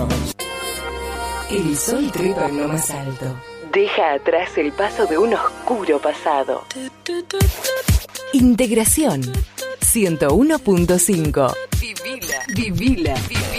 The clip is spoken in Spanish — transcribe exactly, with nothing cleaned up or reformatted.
El sol trepa en lo más alto. Deja atrás el paso de un oscuro pasado. Integración ciento uno punto cinco. Vivila, vivila, vivila.